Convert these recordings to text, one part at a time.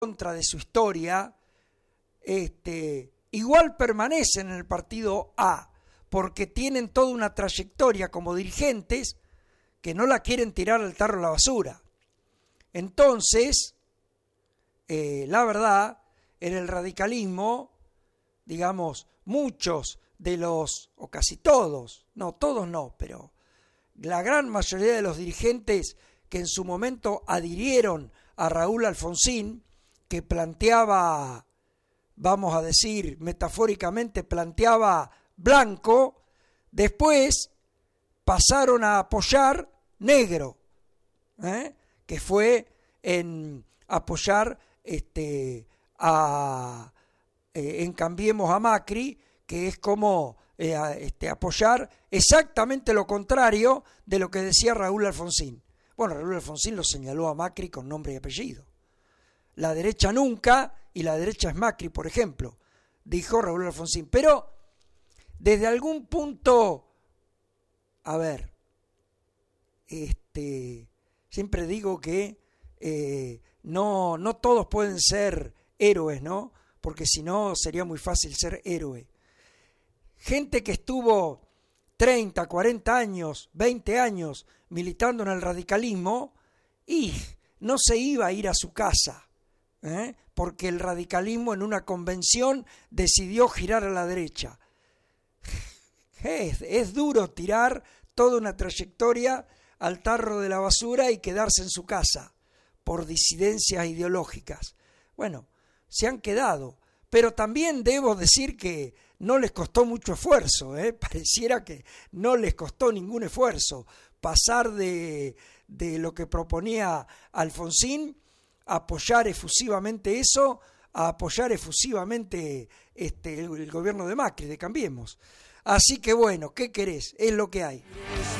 contra de su historia, igual permanecen en el partido A, porque tienen toda una trayectoria como dirigentes que no la quieren tirar al tarro de la basura. Entonces, la verdad, en el radicalismo, digamos, muchos de los, o casi todos, no, todos no, pero la gran mayoría de los dirigentes que en su momento adhirieron a Raúl Alfonsín, que planteaba, vamos a decir metafóricamente, planteaba blanco, después pasaron a apoyar negro, que fue en apoyar en Cambiemos a Macri, que es como apoyar exactamente lo contrario de lo que decía Raúl Alfonsín. Bueno, Raúl Alfonsín lo señaló a Macri con nombre y apellido. La derecha nunca, y la derecha es Macri, por ejemplo, dijo Raúl Alfonsín. Pero desde algún punto, a ver, siempre digo que no todos pueden ser héroes, ¿no? Porque si no sería muy fácil ser héroe. Gente que estuvo 30, 40 años, 20 años militando en el radicalismo y no se iba a ir a su casa, porque el radicalismo en una convención decidió girar a la derecha. Es duro tirar toda una trayectoria al tarro de la basura y quedarse en su casa por disidencias ideológicas. Bueno, se han quedado, pero también debo decir que no les costó mucho esfuerzo, pareciera que no les costó ningún esfuerzo pasar de lo que proponía Alfonsín, a apoyar efusivamente eso, a apoyar efusivamente el gobierno de Macri, de Cambiemos. Así que bueno, ¿qué querés? Es lo que hay.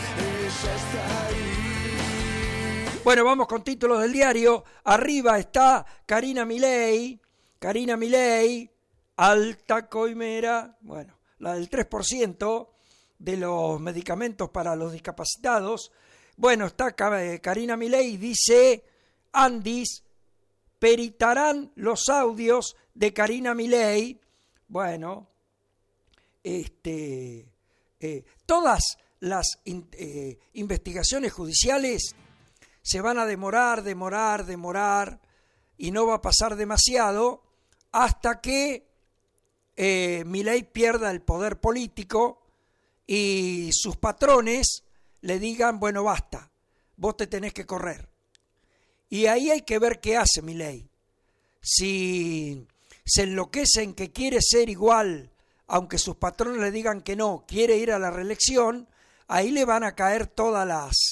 Bueno, vamos con títulos del diario. Arriba está Karina Milei, alta coimera, bueno, la del 3% de los medicamentos para los discapacitados. Bueno, está Karina Milei, dice: Andis peritarán los audios de Karina Milei. Bueno, todas las investigaciones judiciales se van a demorar, y no va a pasar demasiado hasta que Milei pierda el poder político y sus patrones le digan: bueno, basta, vos te tenés que correr. Y ahí hay que ver qué hace Milei. Si se enloquece en que quiere ser igual, aunque sus patrones le digan que no, quiere ir a la reelección, ahí le van a caer todas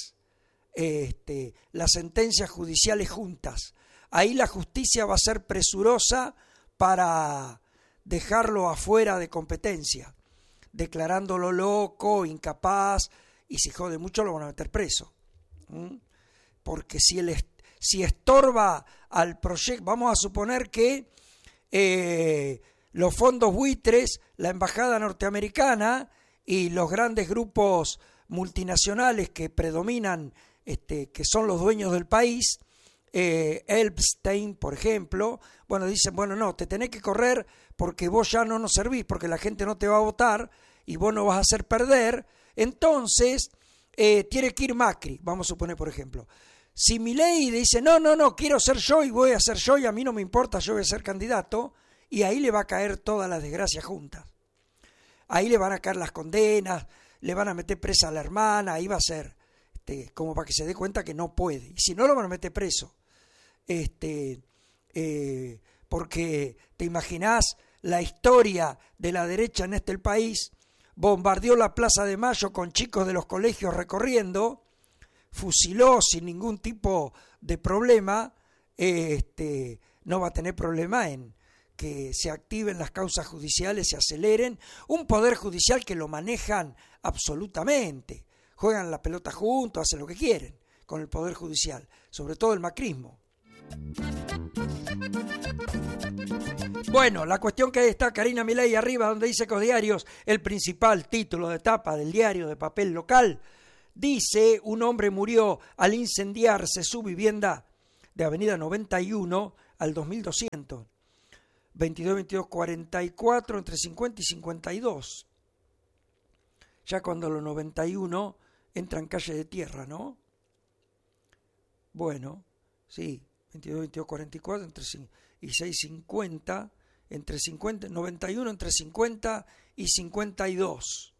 las sentencias judiciales juntas. Ahí la justicia va a ser presurosa para dejarlo afuera de competencia, declarándolo loco, incapaz, y si jode mucho lo van a meter preso. Porque si estorba al proyecto, vamos a suponer que los fondos buitres, la embajada norteamericana y los grandes grupos multinacionales que predominan, que son los dueños del país, Epstein, por ejemplo, bueno, dicen: bueno, no, te tenés que correr porque vos ya no nos servís, porque la gente no te va a votar y vos no vas a hacer perder. Entonces tiene que ir Macri, vamos a suponer, por ejemplo. Si Milei dice: no, quiero ser yo y voy a ser yo y a mí no me importa, yo voy a ser candidato, y ahí le va a caer todas las desgracias juntas. Ahí le van a caer las condenas, le van a meter presa a la hermana, ahí va a ser como para que se dé cuenta que no puede. Y si no, lo van a meter preso. Porque te imaginás la historia de la derecha en el país: bombardeó la Plaza de Mayo con chicos de los colegios recorriendo, fusiló sin ningún tipo de problema, no va a tener problema en que se activen las causas judiciales, se aceleren, un poder judicial que lo manejan absolutamente, juegan la pelota juntos, hacen lo que quieren con el poder judicial, sobre todo el macrismo. Bueno, la cuestión que está Karina Milei arriba, donde dice Ecodiarios, el principal título de tapa del diario de papel local, dice: un hombre murió al incendiarse su vivienda de Avenida 91, al 2200. 22, 22, 44, entre 50 y 52. Ya cuando los 91 entran calle de tierra, ¿no? Bueno, sí, 22, 22, 44, entre 6, 50, entre 50, 91, entre 50 y 52.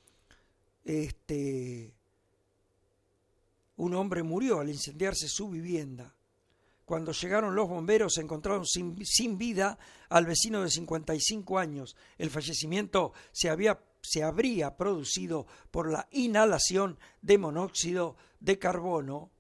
Un hombre murió al incendiarse su vivienda. Cuando llegaron los bomberos se encontraron sin vida al vecino de 55 años. El fallecimiento se habría producido por la inhalación de monóxido de carbono